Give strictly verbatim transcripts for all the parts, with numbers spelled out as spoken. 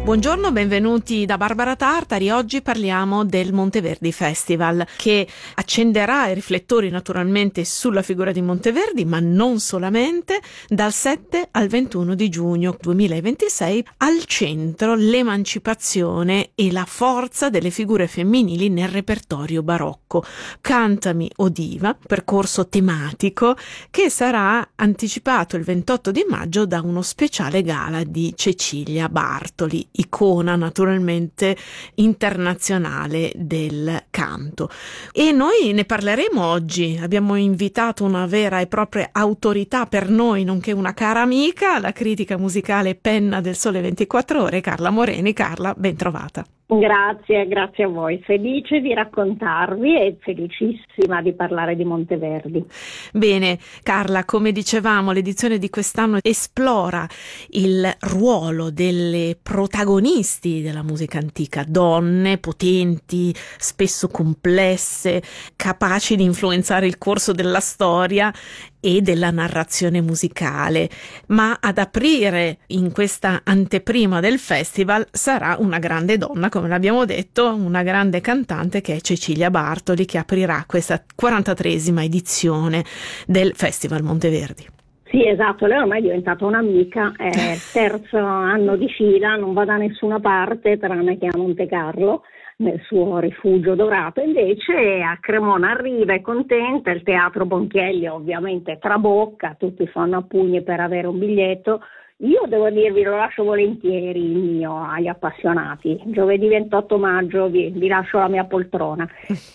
Buongiorno, benvenuti da Barbara Tartari. Oggi parliamo del Monteverdi Festival, che accenderà i riflettori naturalmente sulla figura di Monteverdi, ma non solamente. Dal sette al ventuno di giugno duemilaventisei, al centro l'emancipazione e la forza delle figure femminili nel repertorio barocco. Cantami o Diva, percorso tematico che sarà anticipato il ventotto di maggio da uno speciale gala di Cecilia Bartoli, icona naturalmente internazionale del canto. E noi ne parleremo oggi. Abbiamo invitato una vera e propria autorità per noi, nonché una cara amica, la critica musicale penna del Sole ventiquattro Ore, Carla Moreni. Carla, ben trovata. Grazie, grazie a voi. Felice di raccontarvi e felicissima di parlare di Monteverdi. Bene, Carla, come dicevamo, l'edizione di quest'anno esplora il ruolo delle protagonisti della musica antica, donne potenti, spesso complesse, capaci di influenzare il corso della storia e della narrazione musicale. Ma ad aprire in questa anteprima del festival sarà una grande donna, come l'abbiamo detto, una grande cantante, che è Cecilia Bartoli, che aprirà questa quarantatreesima edizione del Festival Monteverdi. Sì, esatto, lei ormai è diventata un'amica, è il terzo anno di fila, non va da nessuna parte tranne che a Monte Carlo, nel suo rifugio dorato. Invece a Cremona arriva, è contenta, il Teatro Bonchielli ovviamente trabocca, tutti fanno a pugni per avere un biglietto. Io devo dirvi, lo lascio volentieri il mio agli appassionati. Giovedì ventotto maggio vi, vi lascio la mia poltrona,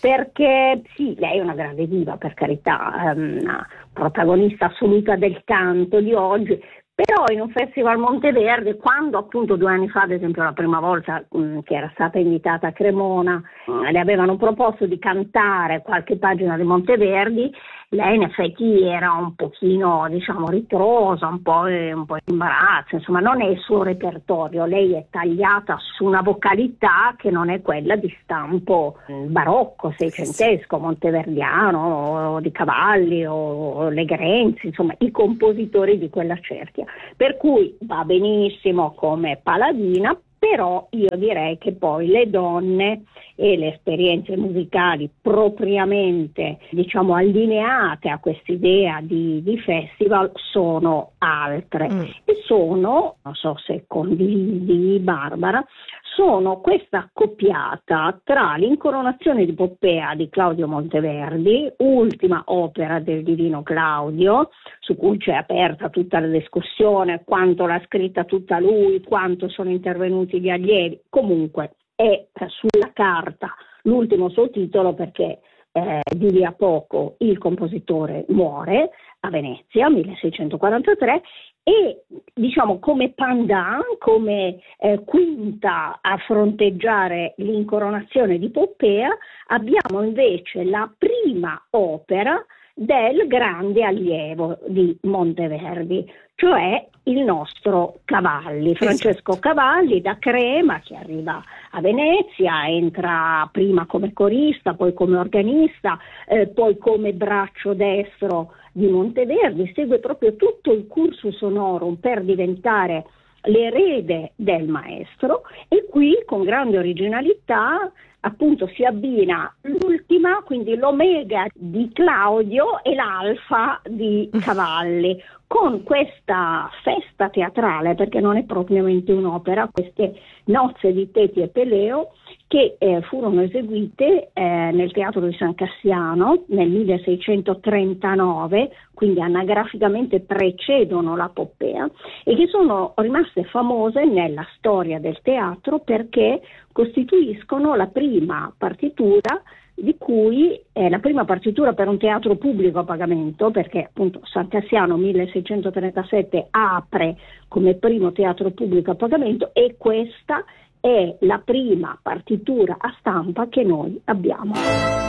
perché sì, lei è una grande diva, per carità, una protagonista assoluta del canto di oggi. Però in un festival Monteverdi, quando appunto due anni fa, ad esempio la prima volta mh, che era stata invitata a Cremona, mh, le avevano proposto di cantare qualche pagina di Monteverdi, lei in effetti era un pochino, diciamo, ritrosa, un po', eh, un po' in imbarazzo, insomma non è il suo repertorio, lei è tagliata su una vocalità che non è quella di stampo mh, barocco, seicentesco, monteverdiano, o di Cavalli o Legrenzi, insomma i compositori di quella cerchia. Per cui va benissimo come paladina, però io direi che poi le donne e le esperienze musicali propriamente, diciamo, allineate a quest'idea di, di festival sono altre mm. e sono, non so se condividi Barbara, sono questa accoppiata tra l'incoronazione di Poppea di Claudio Monteverdi, ultima opera del divino Claudio, su cui c'è aperta tutta la discussione, quanto l'ha scritta tutta lui, quanto sono intervenuti gli allievi. Comunque è sulla carta l'ultimo suo titolo, perché eh, di lì a poco il compositore muore a Venezia, milleseicentoquarantatré, e diciamo come pandan, come eh, quinta a fronteggiare l'incoronazione di Poppea, abbiamo invece la prima opera del grande allievo di Monteverdi, cioè il nostro Cavalli, Francesco Cavalli da Crema, che arriva a Venezia, entra prima come corista, poi come organista, eh, poi come braccio destro di Monteverdi, segue proprio tutto il cursus honorum per diventare l'erede del maestro, e qui con grande originalità appunto si abbina l'ultima, quindi l'omega di Claudio e l'alfa di Cavalli, con questa festa teatrale, perché non è propriamente un'opera, queste nozze di Teti e Peleo, che eh, furono eseguite eh, nel Teatro di San Cassiano nel milleseicentotrentanove, quindi anagraficamente precedono la Poppea, e che sono rimaste famose nella storia del teatro perché costituiscono la prima partitura di cui è la prima partitura per un teatro pubblico a pagamento, perché appunto San Cassiano milleseicentotrentasette apre come primo teatro pubblico a pagamento, e questa è la prima partitura a stampa che noi abbiamo.